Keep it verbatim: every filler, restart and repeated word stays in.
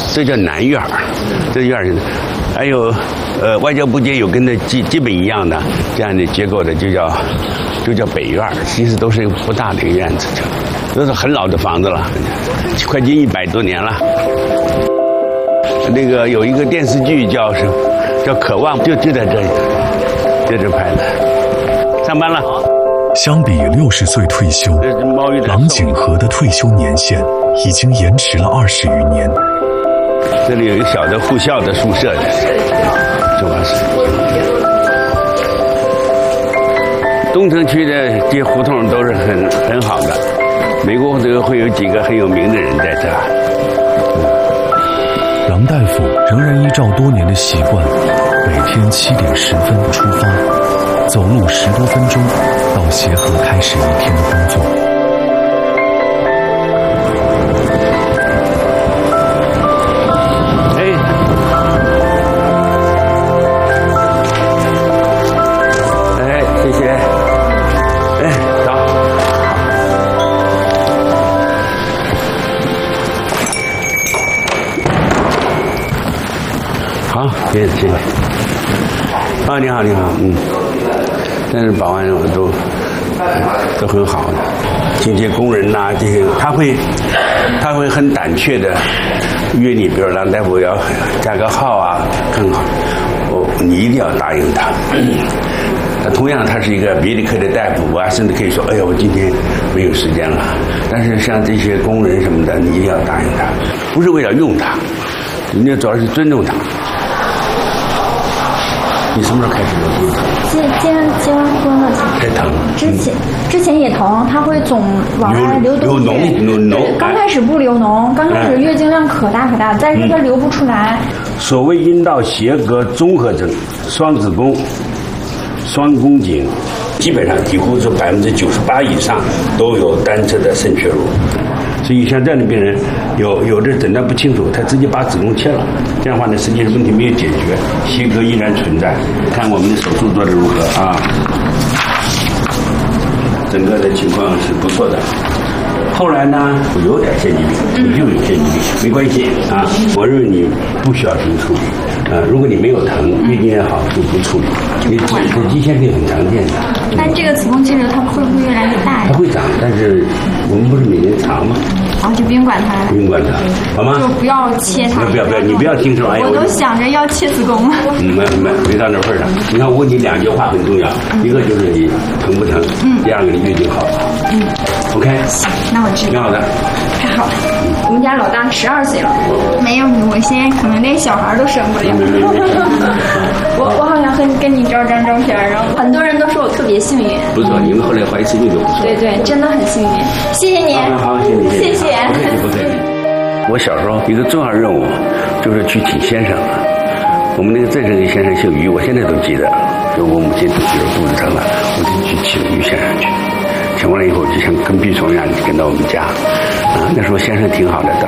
这叫南院儿，这院儿是，还有，呃，外交部街有跟这基基本一样的这样的结构的，就叫就叫北院儿，其实都是一个不大的一个院子，都是很老的房子了，快近一百多年了。那个有一个电视剧叫什么？叫《渴望》，就就在这里，在这拍的。上班了。 相比六十岁退休，郎景和的退休年限已经延迟了二十余年。 这里有一个小的护校的宿舍的，主要是东城区的这些胡同都是很很好的，美国都会有几个很有名的人在这儿。 郎大夫仍然依照多年的习惯，每天七点十分出发，走路十多分钟到协和开始一天的工作。 哎，哎，谢谢。哎，走。好，谢谢谢谢。啊，你好，你好，嗯。但是保安我都都很好的，这些工人呐、啊，这些他会他会很胆怯的约你，比如郎大夫要加个号啊，更好，我你一定要答应他。同样，他是一个别的科的大夫，我甚至可以说，哎呀，我今天没有时间了。但是像这些工人什么的，你一定要答应他，不是为了用他，人家主要是尊重他。你什么时候开始有病？ 结结结完婚了才才疼。 之前、嗯、之前也疼，它会总往外流东西。 流脓，流脓。 刚开始不流脓，刚开始月经量可大可大，但是它流不出来。 所谓阴道协格综合征，双子宫、双宫颈，基本上几乎是百分之九十八以上都有单侧的肾缺乳。所以像这样的病人，有有的诊断不清楚，他直接把子宫切了，这样的话呢，实际上问题没有解决，协格依然存在。看我们的手术做得如何啊？整个的情况是不错的。后来呢，我有点腺肌病，你就有腺肌病，没关系啊。我认为你不需要什么处理，呃，如果你没有疼，月经也好，就不处理。你这肌腺病很常见的。 但这个子宫肌瘤它会不会越来越大呀？ 它会长，但是我们不是每年查吗？ 然后就不用管它了。 不用管它，好吗？ 就不要切它。 不要不要，你不要听说哎呀。 我都想着要切子宫了。 嗯，没没没到那份上。你看，我问你两句话很重要，一个就是你疼不疼，嗯，第二个你月经好不好，嗯 ，OK。 那我知道。 挺好的。 太好了，我们家老大十二岁了，没有你，我现在可能连小孩都生不了。我我好像和你跟你照张照片，然后很多人都说我特别幸运。 不错，你们后来怀一次孕就不错。 对对，真的很幸运，谢谢你。 好，谢谢谢谢。 不客气不客气。我小时候一个重要任务就是去请先生。我们那个郑生先生姓于，我现在都记得。就我母亲肚子肚子疼了，我就去请于先生去。请完了以后，就像跟屁虫一样跟到我们家，啊，那时候先生挺好的，到